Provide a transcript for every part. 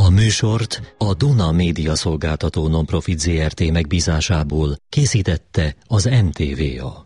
A műsort a Duna Média Szolgáltató Nonprofit Zrt. Megbízásából készítette az NTVA.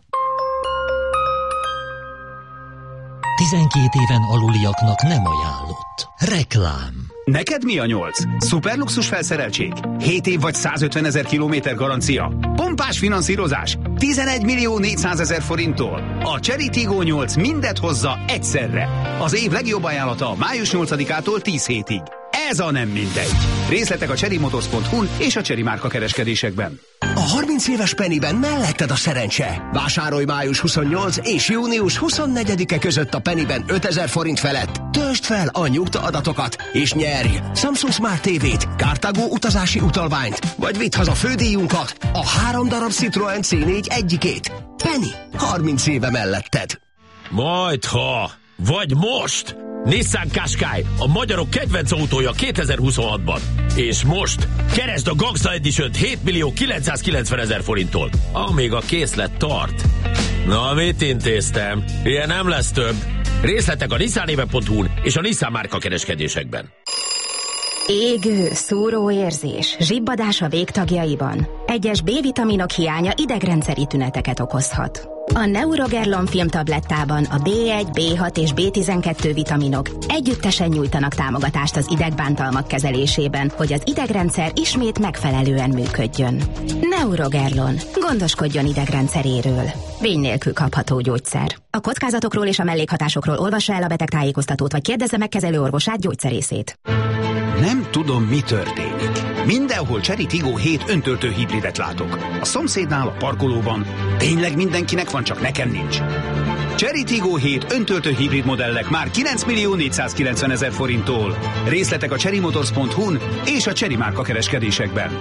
12 éven aluliaknak nem ajánlott. Reklám. Neked mi a 8? Szuperluxus felszereltség? 7 év vagy 150 000 kilométer garancia? Pompás finanszírozás? 11 400 000 forinttól? A Chery Tiggo 8 mindet hozza egyszerre. Az év legjobb ajánlata május 8-ától 10 hétig. Ez a nem mindegy. Részletek a cherrymotors.hu-n és a Chery márka kereskedésekben. A 30 éves Pennyben melletted a szerencse. Vásárolj május 28 és június 24-e között a Pennyben 5000 forint felett. Töltsd fel a nyugtaadatokat és nyerj Samsung Smart TV-t, Cartago utazási utalványt, vagy vidd haza fődíjunkat, a 3 darab Citroen C4 egyikét. Penny, 30 éve melletted. Majdha, vagy most! Nissan Qashqai, a magyarok kedvenc autója 2026-ban. És most keresd a Gangsta Edition-t 7 990 000 forinttól, amíg a készlet tart. Na, mit intéztem? Ilyen nem lesz több. Részletek a nissanéve.hu-n és a Nissan márka kereskedésekben. Égő, szúró érzés, zsibbadás a végtagjaiban. Egyes B-vitaminok hiánya idegrendszeri tüneteket okozhat. A Neurogerlon filmtablettában a B1, B6 és B12 vitaminok együttesen nyújtanak támogatást az idegbántalmak kezelésében, hogy az idegrendszer ismét megfelelően működjön. Neurogerlon. Gondoskodjon idegrendszeréről. Vény nélkül kapható gyógyszer. A kockázatokról és a mellékhatásokról olvassa el a betegtájékoztatót, vagy kérdezze meg kezelőorvosát, gyógyszerészét. Nem tudom, mi történik. Mindenhol Chery Tiggo 7 öntöltő hibridet látok. A szomszédnál, a parkolóban. Tényleg mindenkinek van, csak nekem nincs. Chery Tiggo 7 öntöltő hibrid modellek már 9 490 000 forinttól. Részletek a cherrymotors.hu-n és a Chery márka kereskedésekben.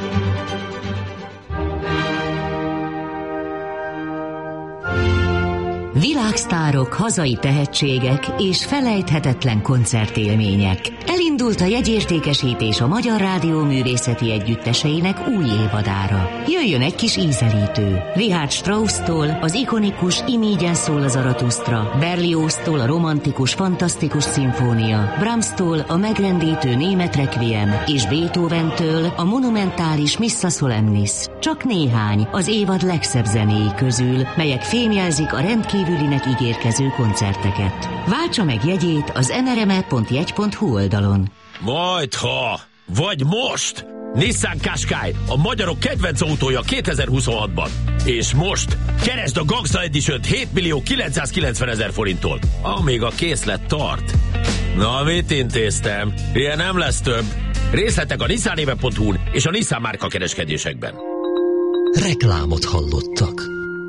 Világsztárok, hazai tehetségek és felejthetetlen koncertélmények. Elindult a jegyértékesítés a Magyar Rádió művészeti együtteseinek új évadára. Jöjjön egy kis ízelítő. Richard Strauss-tól az ikonikus Imígyen szól a Zaratusztra, Berlioz-tól a romantikus, fantasztikus szimfónia, Brahms-tól a megrendítő német requiem és Beethoven-től a monumentális Missa Solemnis. Csak néhány az évad legszebb zenéi közül, melyek fémjelzik a rendkívülinek ígérkező koncerteket. Váltsa meg jegyét az nrme.jegy.hu oldalon. Majdha, vagy most! Nissan Qashqai, a magyarok kedvenc autója 2026-ban. És most keresd a Gangsta Edition-t 7 990 000 forinttól, amíg a készlet tart. Na, mit intéztem? Ilyen nem lesz több. Részletek a nissanéve.hu-n és a Nissan márka kereskedésekben. Reklámot hallottak.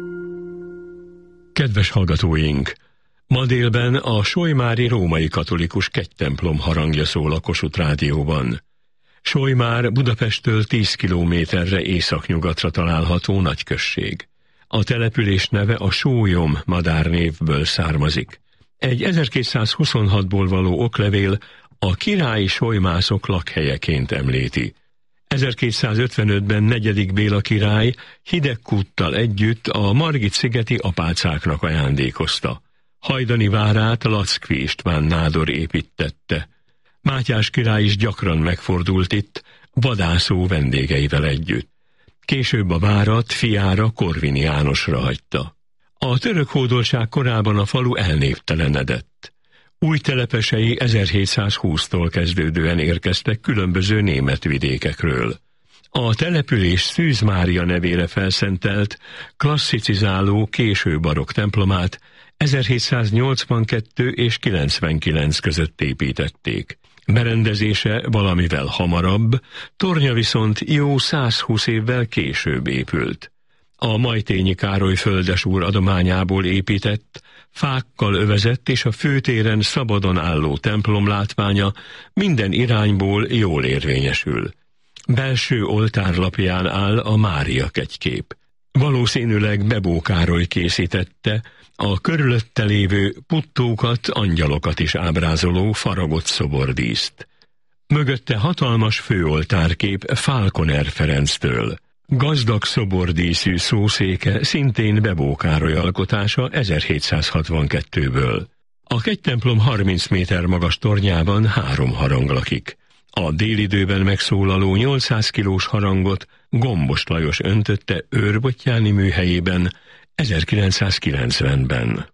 Kedves hallgatóink! Ma délben a solymári római katolikus kegytemplom harangja szól a Kossuth Rádióban. Solymár Budapesttől 10 kilométerre északnyugatra található nagyközség. A település neve a sólyom madárnévből származik. Egy 1226-ból való oklevél a királyi solymászok lakhelyeként említi. 1255-ben 4. Béla király hidegkúttal együtt a Margit-szigeti apácáknak ajándékozta. Hajdani várát Lackfi István nádor építtette. Mátyás király is gyakran megfordult itt, vadászó vendégeivel együtt. Később a várat fiára, Korvin Jánosra hagyta. A török hódoltság korában a falu elnévtelenedett. Új telepesei 1720-tól kezdődően érkeztek különböző német vidékekről. A település Szűz Mária nevére felszentelt, klasszicizáló késő barokk templomát 1782 és 99 között építették. Berendezése valamivel hamarabb, tornya viszont jó 120 évvel később épült. A Majtényi Károly földesúr adományából épített, fákkal övezett és a főtéren szabadon álló templom látványa minden irányból jól érvényesül. Belső oltárlapján áll a Mária kegykép. Valószínűleg Bebó Károly készítette, a körülötte lévő puttókat, angyalokat is ábrázoló faragott szobordíszt. Mögötte hatalmas főoltárkép Falconer Ferenctől. Gazdag szobordíszű szószéke szintén Bebó Károly alkotása 1762-ből. A kegytemplom 30 méter magas tornyában 3 harang lakik. A délidőben megszólaló 800 kilós harangot Gombos Lajos öntötte Őrbottyáni műhelyében 1990-ben.